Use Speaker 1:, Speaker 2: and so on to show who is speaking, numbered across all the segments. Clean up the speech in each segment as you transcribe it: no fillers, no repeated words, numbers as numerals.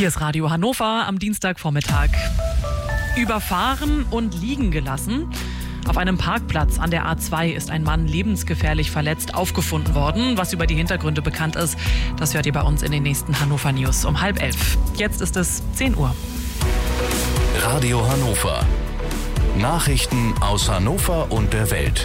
Speaker 1: Hier ist Radio Hannover am Dienstagvormittag. Überfahren und liegen gelassen. Auf einem Parkplatz an der A2 ist ein Mann lebensgefährlich verletzt aufgefunden worden. Was über die Hintergründe bekannt ist, das hört ihr bei uns in den nächsten Hannover News um 10:30. Jetzt ist es 10 Uhr.
Speaker 2: Radio Hannover. Nachrichten aus Hannover und der Welt.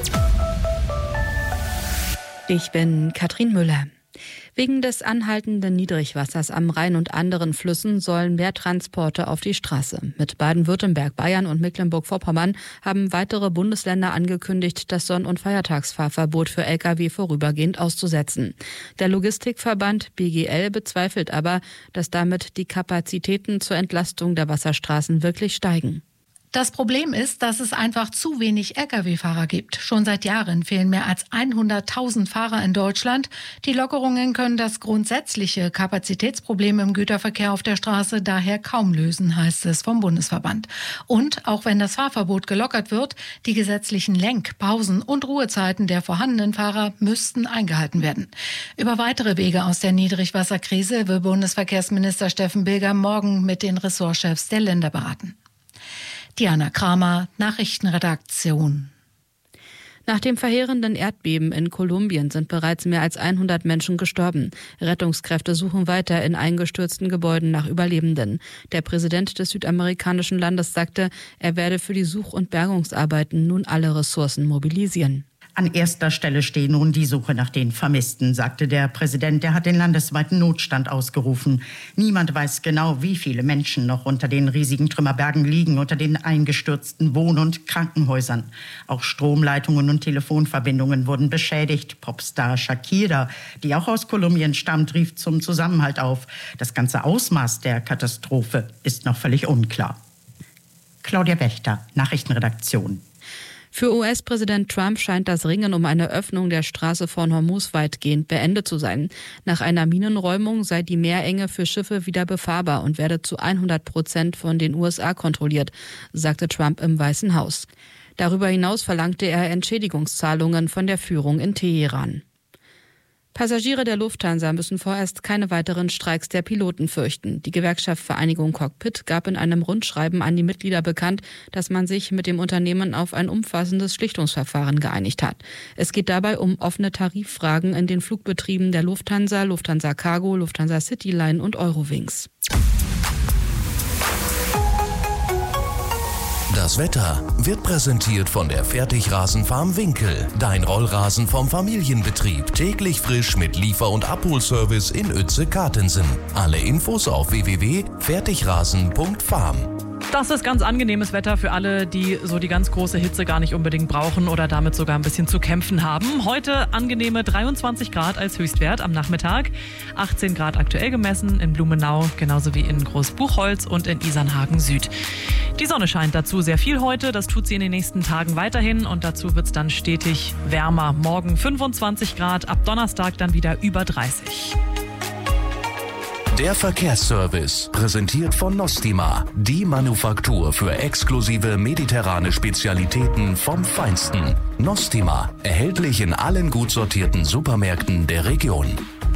Speaker 3: Ich bin Katrin Müller. Wegen des anhaltenden Niedrigwassers am Rhein und anderen Flüssen sollen mehr Transporte auf die Straße. Mit Baden-Württemberg, Bayern und Mecklenburg-Vorpommern haben weitere Bundesländer angekündigt, das Sonn- und Feiertagsfahrverbot für Lkw vorübergehend auszusetzen. Der Logistikverband BGL bezweifelt aber, dass damit die Kapazitäten zur Entlastung der Wasserstraßen wirklich steigen.
Speaker 4: Das Problem ist, dass es einfach zu wenig Lkw-Fahrer gibt. Schon seit Jahren fehlen mehr als 100.000 Fahrer in Deutschland. Die Lockerungen können das grundsätzliche Kapazitätsproblem im Güterverkehr auf der Straße daher kaum lösen, heißt es vom Bundesverband. Und auch wenn das Fahrverbot gelockert wird, die gesetzlichen Lenk-, Pausen- und Ruhezeiten der vorhandenen Fahrer müssten eingehalten werden. Über weitere Wege aus der Niedrigwasserkrise will Bundesverkehrsminister Steffen Bilger morgen mit den Ressortchefs der Länder beraten. Diana Kramer, Nachrichtenredaktion.
Speaker 3: Nach dem verheerenden Erdbeben in Kolumbien sind bereits mehr als 100 Menschen gestorben. Rettungskräfte suchen weiter in eingestürzten Gebäuden nach Überlebenden. Der Präsident des südamerikanischen Landes sagte, er werde für die Such- und Bergungsarbeiten nun alle Ressourcen mobilisieren.
Speaker 5: An erster Stelle steht nun die Suche nach den Vermissten, sagte der Präsident. Der hat den landesweiten Notstand ausgerufen. Niemand weiß genau, wie viele Menschen noch unter den riesigen Trümmerbergen liegen, unter den eingestürzten Wohn- und Krankenhäusern. Auch Stromleitungen und Telefonverbindungen wurden beschädigt. Popstar Shakira, die auch aus Kolumbien stammt, rief zum Zusammenhalt auf. Das ganze Ausmaß der Katastrophe ist noch völlig unklar. Claudia Wächter, Nachrichtenredaktion.
Speaker 3: Für US-Präsident Trump scheint das Ringen um eine Öffnung der Straße von Hormuz weitgehend beendet zu sein. Nach einer Minenräumung sei die Meerenge für Schiffe wieder befahrbar und werde zu 100% von den USA kontrolliert, sagte Trump im Weißen Haus. Darüber hinaus verlangte er Entschädigungszahlungen von der Führung in Teheran. Passagiere der Lufthansa müssen vorerst keine weiteren Streiks der Piloten fürchten. Die Gewerkschaft Vereinigung Cockpit gab in einem Rundschreiben an die Mitglieder bekannt, dass man sich mit dem Unternehmen auf ein umfassendes Schlichtungsverfahren geeinigt hat. Es geht dabei um offene Tariffragen in den Flugbetrieben der Lufthansa, Lufthansa Cargo, Lufthansa Cityline und Eurowings.
Speaker 2: Das Wetter wird präsentiert von der Fertigrasenfarm Winkel. Dein Rollrasen vom Familienbetrieb. Täglich frisch mit Liefer- und Abholservice in Uetze-Kartensen. Alle Infos auf www.fertigrasen.farm.
Speaker 1: Das ist ganz angenehmes Wetter für alle, die so die ganz große Hitze gar nicht unbedingt brauchen oder damit sogar ein bisschen zu kämpfen haben. Heute angenehme 23 Grad als Höchstwert am Nachmittag, 18 Grad aktuell gemessen in Blumenau, genauso wie in Großbuchholz und in Isernhagen Süd. Die Sonne scheint dazu sehr viel heute, das tut sie in den nächsten Tagen weiterhin und dazu wird es dann stetig wärmer. Morgen 25 Grad, ab Donnerstag dann wieder über 30.
Speaker 2: Der Verkehrsservice, präsentiert von Nostima, die Manufaktur für exklusive mediterrane Spezialitäten vom Feinsten. Nostima, erhältlich in allen gut sortierten Supermärkten der Region.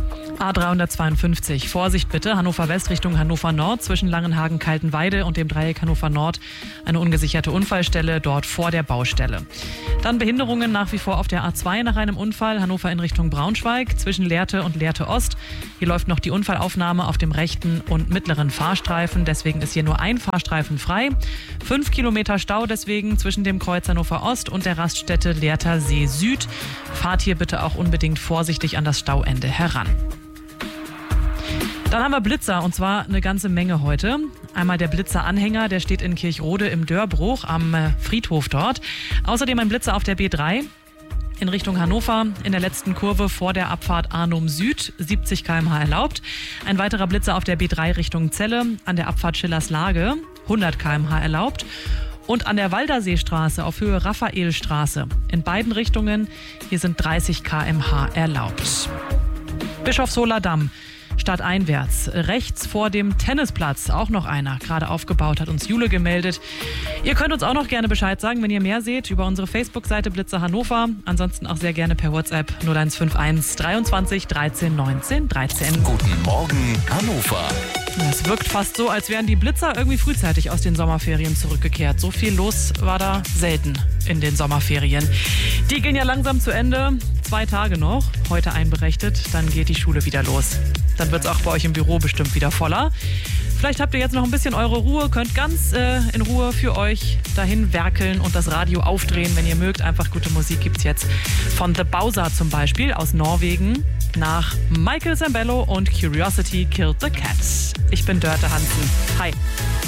Speaker 1: A352, Vorsicht bitte, Hannover West Richtung Hannover Nord, zwischen Langenhagen-Kaltenweide und dem Dreieck Hannover Nord eine ungesicherte Unfallstelle, dort vor der Baustelle. Dann Behinderungen nach wie vor auf der A2 nach einem Unfall, Hannover in Richtung Braunschweig, zwischen Lehrte und Lehrte Ost. Hier läuft noch die Unfallaufnahme auf dem rechten und mittleren Fahrstreifen, deswegen ist hier nur ein Fahrstreifen frei. 5 Kilometer Stau deswegen zwischen dem Kreuz Hannover Ost und der Raststätte Lehrter See Süd. Fahrt hier bitte auch unbedingt vorsichtig an das Stauende heran. Dann haben wir Blitzer, und zwar eine ganze Menge heute. Einmal der Blitzer-Anhänger, der steht in Kirchrode im Dörbruch am Friedhof dort. Außerdem ein Blitzer auf der B3 in Richtung Hannover in der letzten Kurve vor der Abfahrt Arnum Süd, 70 km/h erlaubt. Ein weiterer Blitzer auf der B3 Richtung Celle an der Abfahrt Schillers Lage, 100 km/h erlaubt. Und an der Walderseestraße auf Höhe Raphaelstraße in beiden Richtungen, hier sind 30 km/h erlaubt. Bischofsholer Damm. Stadteinwärts. Rechts vor dem Tennisplatz auch noch einer, gerade aufgebaut, hat uns Jule gemeldet. Ihr könnt uns auch noch gerne Bescheid sagen, wenn ihr mehr seht, über unsere Facebook-Seite Blitzer Hannover. Ansonsten auch sehr gerne per WhatsApp 0151 23 13 19 13.
Speaker 2: Guten Morgen Hannover.
Speaker 1: Es wirkt fast so, als wären die Blitzer irgendwie frühzeitig aus den Sommerferien zurückgekehrt. So viel los war da selten in den Sommerferien. Die gehen ja langsam zu Ende. 2 Tage noch, heute einberechnet, dann geht die Schule wieder los. Dann wird es auch bei euch im Büro bestimmt wieder voller. Vielleicht habt ihr jetzt noch ein bisschen eure Ruhe, könnt ganz in Ruhe für euch dahin werkeln und das Radio aufdrehen, wenn ihr mögt. Einfach gute Musik gibt's jetzt von The Bowser zum Beispiel aus Norwegen nach Michael Zambello und Curiosity Killed the Cat. Ich bin Dörte Hansen. Hi.